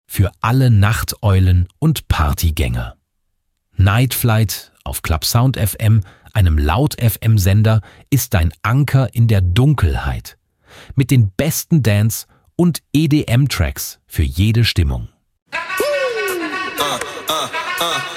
für alle Nachteulen und Partygänger. Night Flight auf Club Sound FM, einem Laut-FM-Sender, ist dein Anker in der Dunkelheit. Mit den besten Dance- und EDM-Tracks für jede Stimmung.